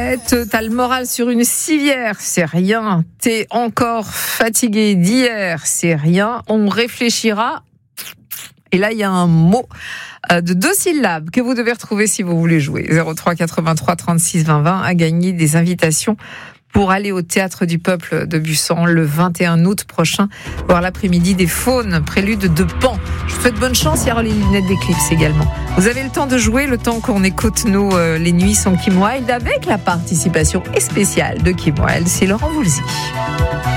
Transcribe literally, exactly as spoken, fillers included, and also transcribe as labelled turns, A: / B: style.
A: tête, t'as le moral sur une civière, c'est rien. T'es encore fatigué d'hier, c'est rien. On réfléchira. Et là, il y a un mot de deux syllabes que vous devez retrouver si vous voulez jouer. zéro trois quatre-vingt-trois trente-six vingt vingt à gagner des invitations pour aller au Théâtre du Peuple de Bussan le vingt et un août prochain, voir l'après-midi des Faunes, prélude de Pan. Je vous souhaite bonne chance, il y aura les lunettes d'Eclipse également. Vous avez le temps de jouer, le temps qu'on écoute nos euh, Les Nuits sont Kim Wilde avec la participation spéciale de Kim Wilde, c'est Laurent Voulzy.